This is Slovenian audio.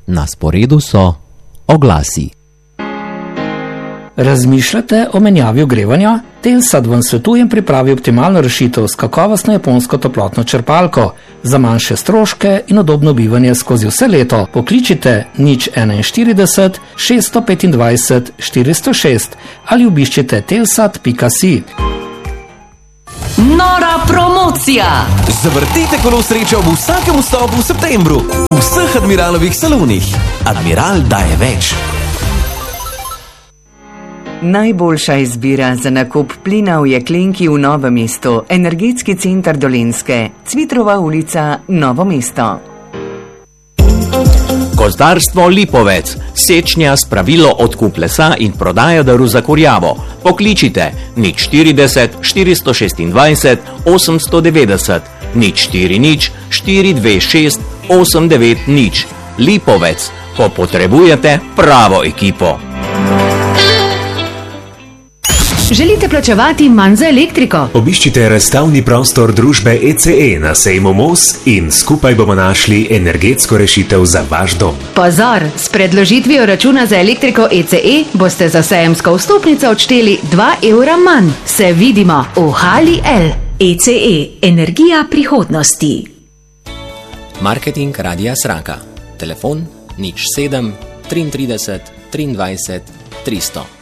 Na sporedu so oglasi. Razmišljate o menjavi ogrevanja? Telsat vam svetujem pripravi optimalno rešitev s kakovostno japonsko toplotno črpalko. Za manjše stroške in udobno bivanje skozi vse leto pokličite 041 625 406 ali obiščite telsat.si. Nora promocija! Zavrtite kolo sreče ob vsakem vstopu v septembru v vseh Admiralovih salonih. Admiral daje več. Najboljša izbira za nakup plina v jeklenki v Novem mestu. Energetski center Dolenjske. Cvitrova ulica, Novo mesto. Gozdarstvo Lipovec. Sečnja, spravilo, odkup lesa in prodaja drv za kurjavo. Pokličite 040 426 890 040 426 890. Lipovec. Ko potrebujete pravo ekipo. Želite plačevati manj za elektriko? Obiščite razstavni prostor družbe ECE na sejmu Mos in skupaj bomo našli energetsko rešitev za vaš dom. Pozor! S predložitvijo računa za elektriko ECE boste za sejemsko vstopnico odšteli 2 evra manj. Se vidimo v Hali L. ECE. Energija prihodnosti. Marketing Radia Sraka. Telefon 07 33 23 300.